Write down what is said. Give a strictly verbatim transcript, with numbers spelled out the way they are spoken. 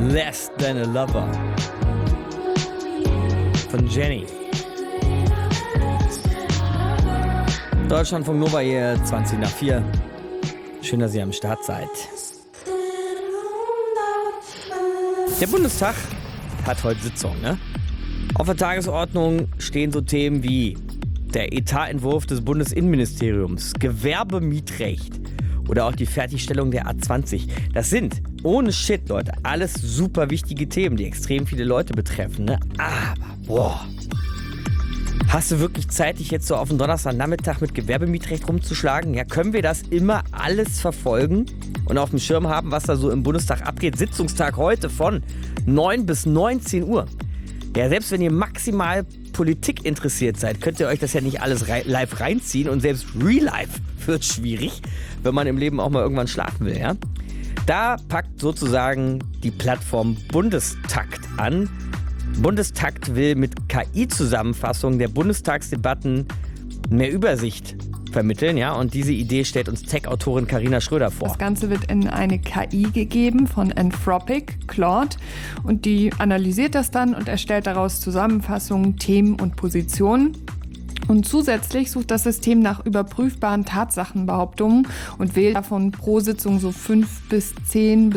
Less Than a Lover von Jenny. Deutschlandfunk Nova hier, zwanzig nach vier. Schön, dass ihr am Start seid. Der Bundestag hat heute Sitzung, ne? Auf der Tagesordnung stehen so Themen wie der Etatentwurf des Bundesinnenministeriums, Gewerbemietrecht oder auch die Fertigstellung der A zwanzig. Das sind, ohne Shit, Leute, alles super wichtige Themen, die extrem viele Leute betreffen, ne? Aber, boah, hast du wirklich Zeit, dich jetzt so auf den Donnerstagnachmittag mit Gewerbemietrecht rumzuschlagen? Ja, können wir das immer alles verfolgen und auf dem Schirm haben, was da so im Bundestag abgeht? Sitzungstag heute von neun bis neunzehn Uhr. Ja, selbst wenn ihr maximal Politik interessiert seid, könnt ihr euch das ja nicht alles rei- live reinziehen und selbst Real Life wird schwierig, wenn man im Leben auch mal irgendwann schlafen will, ja? Da packt sozusagen die Plattform Bundestakt an. Bundestakt will mit K I-Zusammenfassungen der Bundestagsdebatten mehr Übersicht vermitteln, ja, und diese Idee stellt uns Tech-Autorin Carina Schröder vor. Das Ganze wird in eine K I gegeben von Anthropic, Claude, und die analysiert das dann und erstellt daraus Zusammenfassungen, Themen und Positionen. Und zusätzlich sucht das System nach überprüfbaren Tatsachenbehauptungen und wählt davon pro Sitzung so fünf bis zehn